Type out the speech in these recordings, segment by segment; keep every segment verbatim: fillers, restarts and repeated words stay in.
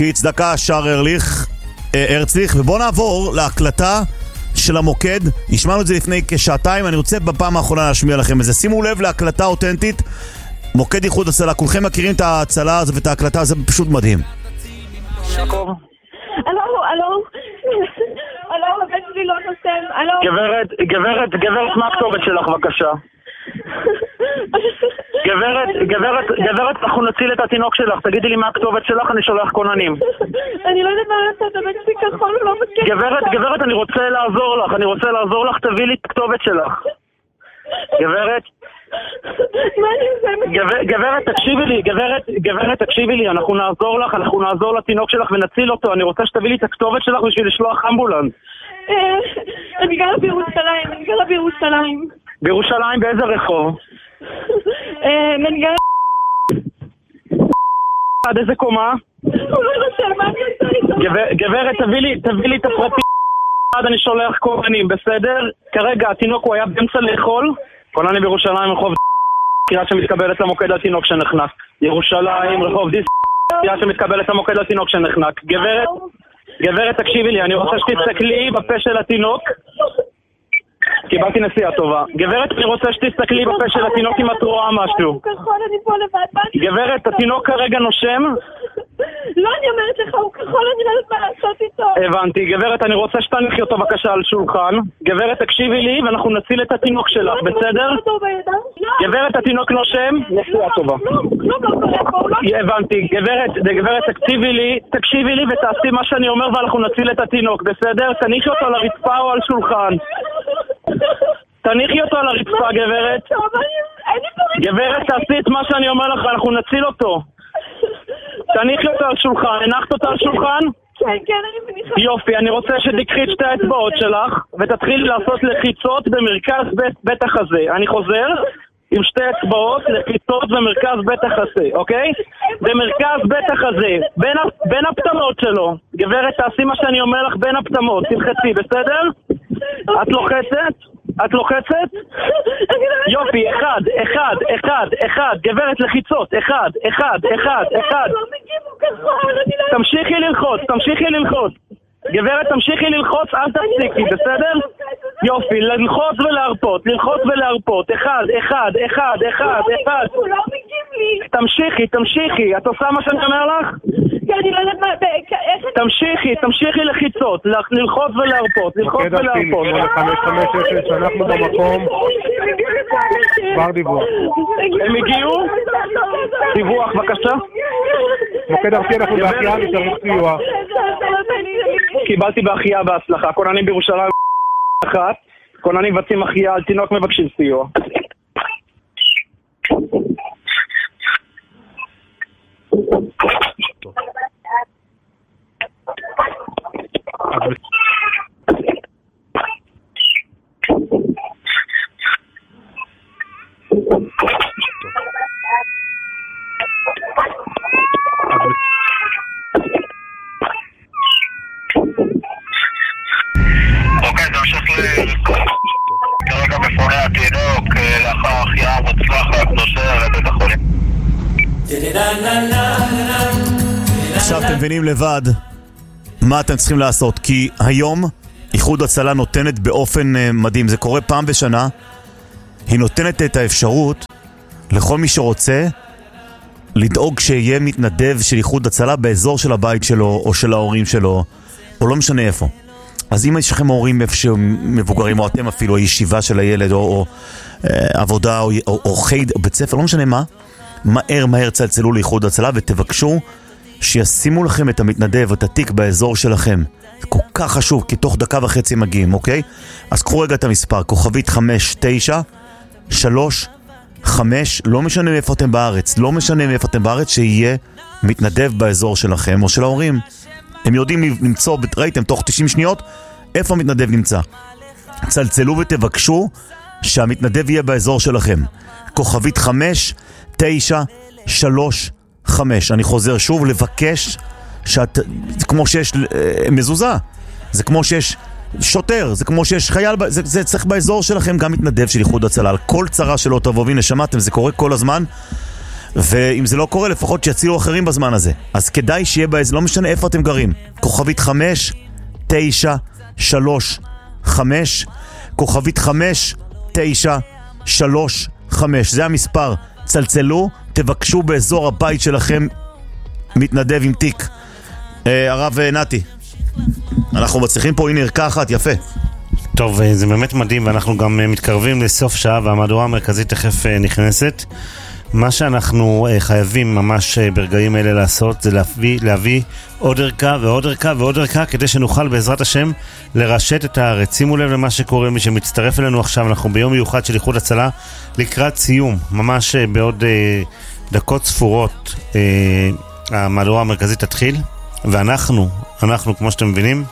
כי צדקה שר ארליך, ארצליך, ובוא נעבור להקלטה של המוקד. השמענו את זה לפני כשעתיים, אני רוצה בפעם האחרונה להשמיע לכם את זה. שימו לב להקלטה אותנטית, מוקד איחוד הצלה, כולכם מכירים את ההצלה הזו ואת ההקלטה, זה פשוט מדהים. יעקב. אלו, אלו, אלו, הבן שלי לא נוסם, אלו. גברת, גברת, גברת, מה הכתובת שלך בבקשה? גברת, גברת, גברת, אנחנו נציל את התינוק שלך, תגידי לי מה הכתובת שלך, אני שולח כוננים. אני לא יודעת מה לעשות, הבן שלי כחול, הוא לא מסכים. גברת, גברת, אני רוצה לעזור לך, אני רוצה לעזור לך, תביא לי את הכתובת שלך. גברת, מה אני עושה? גברת, תקשיבי לי, גברת, גברת, תקשיבי לי, אנחנו נעזור לך, אנחנו נעזור לתינוק שלך ונציל אותו, אני רוצה שתביא לי את הכתובת שלך בשביל לשלוח אמבולנס. אני גרה בירושלים, אני גרה בירושלים. בירושלים באיזה רחוב? אני גרה... עד איזה קומה? הוא לא רשם, מה אני עושה איתו? גברת, תביא לי, תביא לי את הפרטים. עד אני שולח כוננים, בסדר? כרגע התינוק הוא היה באמצע לאכול. כונני בירושלים, רחוב קריאה שמתקבלת למוקד לתינוק שנחנק. ירושלים, רחוב דיס קריאה שמתקבלת למוקד לתינוק שנחנק. גברת, גברת, תקשיבי לי, אני רוצה שתסתכלי בפה של התינוק. קיבלתי נסיעה טובה. גברת, אני רוצה שתסתכלי בפה של התינוק אם את רואה משהו. כחול, אני פה לבד. גברת, התינוק כרגע נושם? לא, אני אומרת לך, הוא כחול, אני לא יודעת מה לעשות איתו. הבנתי. גברת, אני רוצה שתניחי אותו בבקשה על שולחן. גברת, תקשיבי לי ואנחנו נציל את התינוק שלך, בסדר? גברת, התינוק נושם? נסיעה טובה. הבנתי. גברת, גברת, תקשיבי לי, תקשיבי לי ותעשי מה שאני אומר ואנחנו נציל את התינוק, בסדר? תניחי אותו על הרצפה או על שולחן. תניחי אותו על הרצפה, גברת. גברת, תעשי את מה שאני אומר לך, אנחנו נציל אותו. תניחי אותו על שולחן. הנחת אותו על שולחן? כן, כן, אני מניחה. יופי, אני רוצה שתקחי את שתי האצבעות שלך ותתחילי לעשות לחיצות במרכז בית, בית החזה. אני חוזר עם שתי אצבעות לחיצות במרכז בית החזה, אוקיי? במרכז בית החזה, בין, בין הפתמות שלו. גברת, תעשי מה שאני אומר לך בין הפתמות. תלחצי, בסדר? את לוחצת? את לוחצת? יופי, אחד, אחד, אחד, אחד, גברת לחיצות, אחד, אחד, אחד, אחד. תמשיכי ללחוץ, תמשיכי ללחוץ. גברת, תמשיכי ללחוץ, אל תפסיקי, בסדר? יופי, ללחוץ ולהרפות, ללחוץ ולהרפות, אחד, אחד, אחד, אחד, אחד. הוא לא מגיב לי. תמשיכי, תמשיכי, את עושה מה שאני אומר לך? כי אני לא יודעת מה... תמשיכי, תמשיכי לחיצות, ללחוץ ולהרפות, ללחוץ ולהרפות. מוקד חמש חמש אפס, אנחנו במקום. כבר דיווח. הם הגיעו? דיווח, בבקשה. מוקד ארצי, אנחנו בהחייאה, נצטרך סיוע. קיבלתי בהחייאה בהצלחה. כוננים בירושלים אחת, כוננים מבצעים החייאה על תינוק מבקשים סיוע. אוקיי, זה המשך כרגע מפונה התינוק לאחר החייאה מוצלחת נוסע לבית החולים. עכשיו אתם מבינים לבד מה אתם צריכים לעשות, כי היום איחוד הצלה נותנת באופן מדהים, זה קורה פעם בשנה, היא נותנת את האפשרות לכל מי שרוצה לדאוג שיהיה מתנדב של איחוד הצלה באזור של הבית שלו או של ההורים שלו או לא משנה איפה. אז אם יש לכם הורים איפה שמבוגרים או אתם אפילו ישיבה של הילד או, או אה, עבודה או, או, או חייד או בית ספר, לא משנה מה, מהר מהר צלצלו לאיחוד הצלה ותבקשו שישימו לכם את המתנדב, את התיק באזור שלכם. זה כל כך חשוב, כי תוך דקה וחצי מגיעים, אוקיי? אז קחו רגע את המספר, כוכבית חמש תשע שלוש חמש, לא משנה מאיפה אתם בארץ, לא משנה מאיפה אתם בארץ, שיהיה מתנדב באזור שלכם או של ההורים. הם יודעים למצוא, ראיתם, תוך תשעים שניות, איפה המתנדב נמצא. צלצלו ותבקשו שהמתנדב יהיה באזור שלכם. כוכבית חמש תשע שלוש חמש. אני חוזר שוב לבקש שאת, זה כמו שיש אה, מזוזה, זה כמו שיש שוטר, זה כמו שיש חייל, זה, זה צריך באזור שלכם גם מתנדב של איחוד הצלה. על כל צרה שלא תבוא, והנה שמעתם, זה קורה כל הזמן. ואם זה לא קורה, לפחות שיצילו אחרים בזמן הזה. אז כדאי שיהיה באיזה, לא משנה איפה אתם גרים. כוכבית חמש, תשע, שלוש, חמש, כוכבית חמש, תשע, שלוש, חמש. זה המספר. צלצלו, תבקשו באזור הבית שלכם מתנדב עם תיק. אה, הרב נתי, אנחנו מצליחים פה, הנה ערכה אחת, יפה. טוב, זה באמת מדהים, ואנחנו גם מתקרבים לסוף שעה, והמהדורה המרכזית תכף נכנסת. מה שאנחנו חייבים ממש ברגעים אלה לעשות, זה להביא, להביא עוד ערכה ועוד ערכה ועוד ערכה, כדי שנוכל בעזרת השם לרשת את הארץ. שימו לב למה שקורה, מי שמצטרף אלינו עכשיו, אנחנו ביום מיוחד של איחוד הצלה, לקראת סיום, ממש בעוד דקות ספורות, המהדורה המרכזית תתחיל, ואנחנו, אנחנו, כמו שאתם מבינים,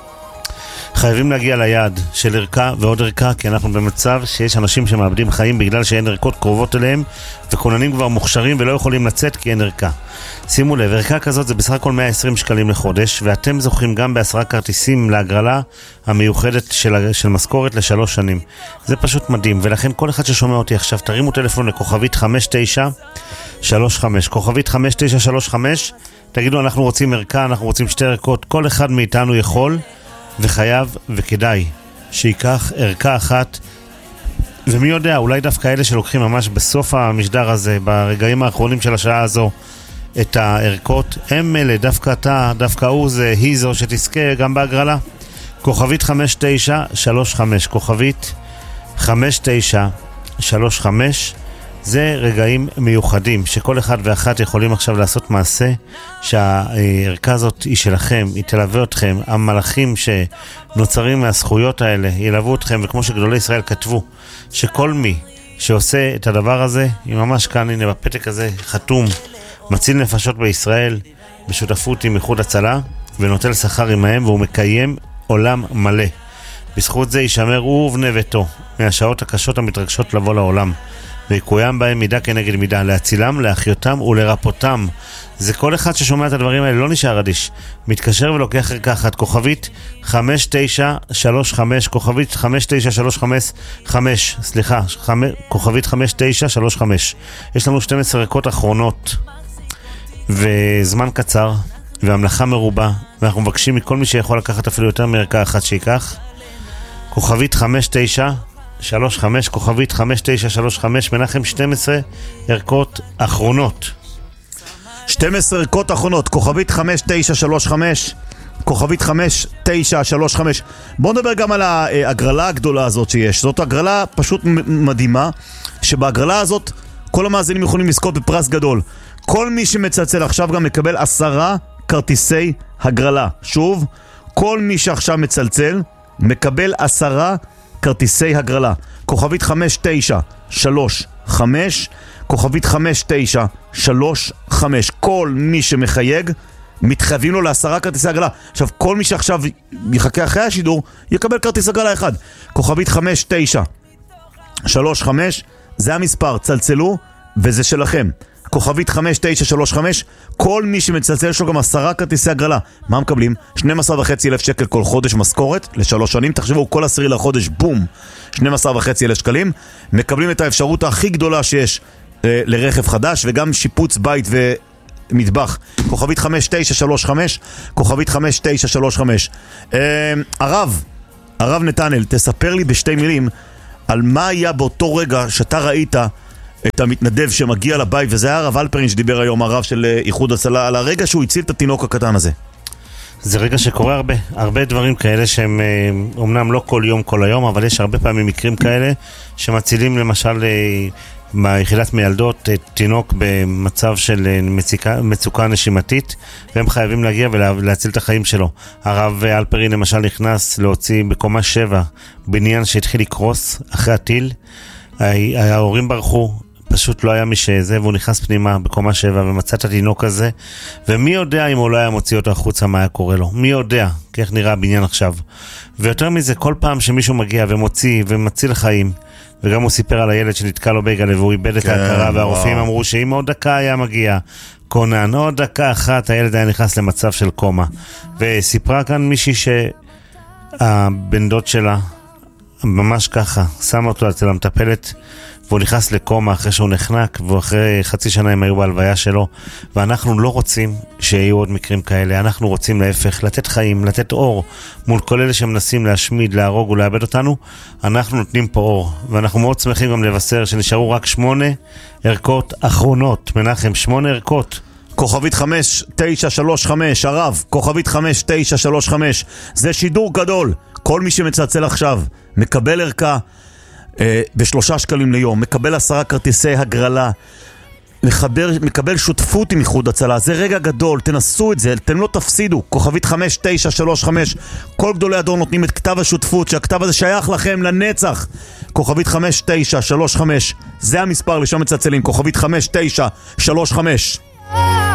חייבים להגיע ליעד של ערכה ועוד ערכה, כי אנחנו במצב שיש אנשים שמאבדים חיים בגלל שאין ערכות קרובות אליהם, וכוננים כבר מוכשרים ולא יכולים לצאת כי אין ערכה. שימו לב, ערכה כזאת זה בסך הכל מאה ועשרים שקלים לחודש, ואתם זוכים גם בעשרה כרטיסים להגרלה המיוחדת של, של משכורת לשלוש שנים. זה פשוט מדהים, ולכן כל אחד ששומע אותי עכשיו, תרימו טלפון לכוכבית חמש תשע שלוש חמש, כוכבית חמש תשע שלוש חמש, תגידו אנחנו רוצים ערכה, אנחנו רוצים שתי ערכות, כל אחד מאיתנו יכול וחייב וכדאי שיקח ערכה אחת, ומי יודע, אולי דווקא אלה שלוקחים ממש בסוף המשדר הזה, ברגעים האחרונים של השעה הזו, את הערכות, הם אלה, דווקא אתה, דווקא הוא, זה היא זו שתזכה גם בהגרלה. כוכבית חמש תשע שלוש חמש, כוכבית חמש תשע שלוש חמש, זה רגעים מיוחדים שכל אחד ואחת יכולים עכשיו לעשות מעשה, שהערכה הזאת היא שלכם, היא תלווה אתכם, המלאכים שנוצרים מהזכויות האלה ילוו אתכם, וכמו שגדולי ישראל כתבו, שכל מי שעושה את הדבר הזה, היא ממש כאן, הנה בפתק הזה חתום, מציל נפשות בישראל בשותפות עם איחוד הצלה, ונוטל שכר עמהם, והוא מקיים עולם מלא. בזכות זה יישמר הוא ובני ביתו מהשעות הקשות המתרגשות לבוא לעולם, ויקוים בהם מידה כנגד מידה, להצילם, להחיותם ולרפותם. זה כל אחד ששומע את הדברים האלה, לא נשאר אדיש, מתקשר ולוקח ערכה אחת, כוכבית חמש תשע שלוש חמש, כוכבית חמש תשע שלוש חמש, חמש, סליחה, חמש, כוכבית חמש תשע שלוש חמש. יש לנו שתים עשרה ערכות אחרונות, וזמן קצר, והמלאכה מרובה, ואנחנו מבקשים מכל מי שיכול לקחת אפילו יותר מערכה אחת שיקח. כוכבית חמש תשע שלוש חמש, כוכבית חמש תשע שלוש חמש, מנחם, שתים עשרה ערכות אחרונות. שתים עשרה ערכות אחרונות, כוכבית חמש תשע שלוש חמש, כוכבית חמש תשע שלוש חמש. בואו נדבר גם על ההגרלה הגדולה הזאת שיש. זאת הגרלה פשוט מדהימה, שבהגרלה הזאת כל המאזינים יכולים לזכות בפרס גדול. כל מי שמצלצל עכשיו גם מקבל עשרה כרטיסי הגרלה. שוב, כל מי שעכשיו מצלצל מקבל עשרה כרטיסי הגרלה. כוכבית חמש תשע שלוש חמש, כוכבית חמש תשע שלוש חמש. כל מי שמחייג מתחייבים לו לעשרה כרטיסי הגרלה. עכשיו, כל מי שעכשיו יחכה אחרי השידור יקבל כרטיס הגרלה אחד. כוכבית חמש תשע שלוש חמש, זה המספר, צלצלו וזה שלכם. כוכבית חמש תשע שלוש חמש, כל מי שמצלצל יש לו גם עשרה כרטיסי הגרלה. מה מקבלים? שנים עשר וחצי אלף שקל כל חודש משכורת לשלוש שנים. תחשבו, כל עשירי לחודש, בום, שנים עשר וחצי אלף שקלים. מקבלים את האפשרות הכי גדולה שיש אה, לרכב חדש, וגם שיפוץ בית ומטבח. כוכבית חמש תשע שלוש חמש, כוכבית חמש תשע שלוש חמש. אה, הרב, הרב נתנאל, תספר לי בשתי מילים על מה היה באותו רגע שאתה ראית את המתנדב שמגיע לבית, וזה היה הרב אלפרין שדיבר היום, הרב של איחוד הצלה, על הרגע שהוא הציל את התינוק הקטן הזה. זה רגע שקורה הרבה, הרבה דברים כאלה שהם אומנם לא כל יום כל היום, אבל יש הרבה פעמים מקרים כאלה שמצילים למשל ביחידת מיילדות תינוק במצב של מצוקה, מצוקה נשימתית, והם חייבים להגיע ולהציל את החיים שלו. הרב אלפרין למשל נכנס להוציא בקומה שבע בניין שהתחיל לקרוס אחרי הטיל, ההורים ברחו, פשוט לא היה מי שזה, והוא נכנס פנימה בקומה שבע ומצא את התינוק הזה, ומי יודע אם הוא לא היה מוציא אותו החוצה מה היה קורה לו, מי יודע, כי איך נראה הבניין עכשיו. ויותר מזה, כל פעם שמישהו מגיע ומוציא ומציל חיים, וגם הוא סיפר על הילד שנתקע לו בגלה והוא איבד את ההכרה, והרופאים אמרו שאם עוד דקה היה מגיע קונן, עוד דקה אחת הילד היה נכנס למצב של קומה. וסיפרה כאן מישהי שהבן דוד שלה ממש ככה, שמה אותו אצל המטפלת, והוא נכנס לקומה אחרי שהוא נחנק, ואחרי חצי שנה הם היו בהלוויה שלו, ואנחנו לא רוצים שיהיו עוד מקרים כאלה, אנחנו רוצים להפך, לתת חיים, לתת אור, מול כל אלה שמנסים להשמיד, להרוג ולאבד אותנו, אנחנו נותנים פה אור, ואנחנו מאוד שמחים גם לבשר שנשארו רק שמונה ערכות אחרונות, מנחם, שמונה ערכות. כוכבית חמש תשע שלוש חמש, הרב, כוכבית חמש תשע שלוש חמש, זה שידור גדול, כל מי שמצלצל עכשיו מקבל ערכה אה, בשלושה שקלים ליום, מקבל עשרה כרטיסי הגרלה, מחבר, מקבל שותפות עם איחוד הצלה, זה רגע גדול, תנסו את זה, אתם לא תפסידו, כוכבית חמש תשע שלוש חמש, כל גדולי הדור נותנים את כתב השותפות, שהכתב הזה שייך לכם לנצח, כוכבית חמש תשע שלוש חמש, זה המספר לשם מצלצלים, כוכבית חמש תשע שלוש חמש.